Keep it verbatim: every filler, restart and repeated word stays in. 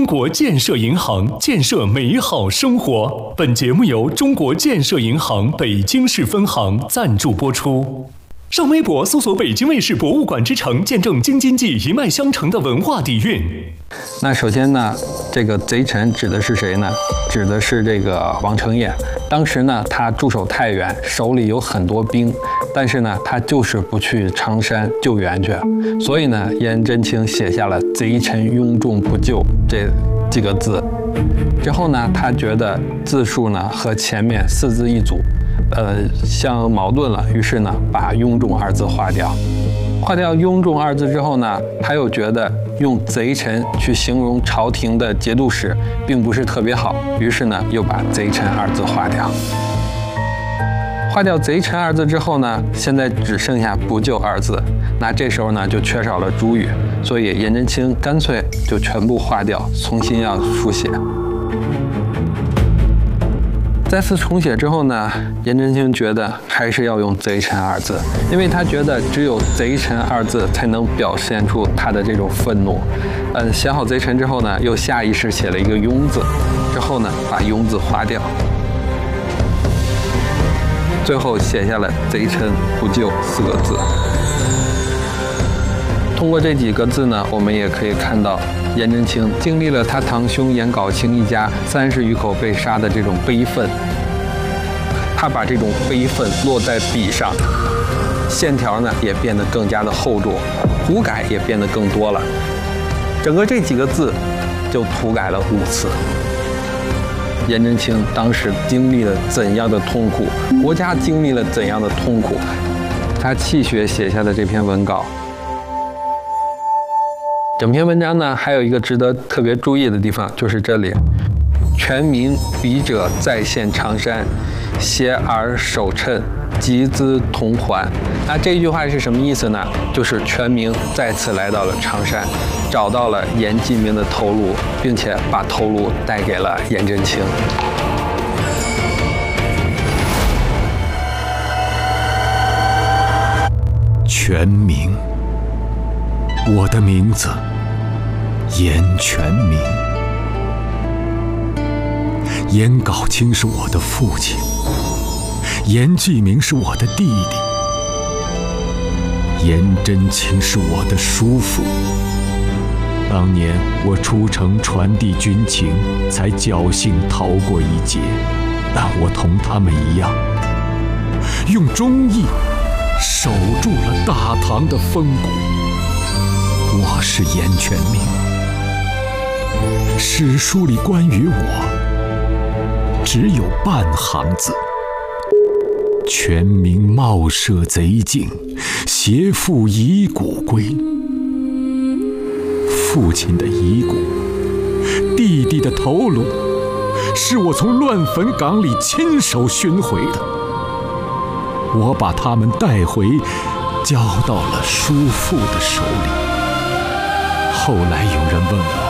中国建设银行，建设美好生活。本节目由中国建设银行北京市分行赞助播出。上微博搜索北京卫视博物馆之城，见证京津冀一脉相承的文化底蕴。 那首先呢，这个贼臣指的是谁呢？指的是这个王承彦。当时呢，他驻守太原，手里有很多兵，但是呢，他就是不去常山救援去。所以呢，颜真卿写下了“贼臣庸众不救”这几个字。之后呢，他觉得字数呢和前面四字一组，呃，相矛盾了，于是呢，把“庸众”二字划掉。划掉“庸众”二字之后呢，他又觉得用贼臣去形容朝廷的节度使并不是特别好，于是呢，又把“贼臣”二字划掉。划掉“贼臣”二字之后呢，现在只剩下“不救”二字。那这时候呢，就缺少了主语，所以颜真卿干脆就全部划掉，重新要书写。再次重写之后呢，颜真卿觉得还是要用“贼臣”二字，因为他觉得只有“贼臣”二字才能表现出他的这种愤怒。嗯，写好“贼臣”之后呢，又下意识写了一个“庸”字，之后呢，把“庸”字划掉，最后写下了“贼臣不救”四个字。通过这几个字呢，我们也可以看到颜真卿经历了他堂兄颜杲卿一家三十余口被杀的这种悲愤，他把这种悲愤落在笔上，线条呢也变得更加的厚重，涂改也变得更多了。整个这几个字就涂改了五次。颜真卿当时经历了怎样的痛苦，国家经历了怎样的痛苦，他气血写下的这篇文稿。整篇文章呢，还有一个值得特别注意的地方，就是这里“全民笔者再现常山，携尔守谶，集资同还”。那这句话是什么意思呢？就是全民再次来到了常山，找到了颜季明的头颅，并且把头颅带给了颜真卿。 全民，我的名字颜全民。颜杲卿是我的父亲，颜季明是我的弟弟，颜真卿是我的叔父。当年我出城传递军情，才侥幸逃过一劫，但我同他们一样，用忠义守住了大唐的风骨。我是颜全民，史书里关于我只有半行字：全民冒涉贼境，携父遗骨归。父亲的遗骨，弟弟的头颅，是我从乱坟岗里亲手寻回的。我把他们带回，交到了叔父的手里。后来有人问我，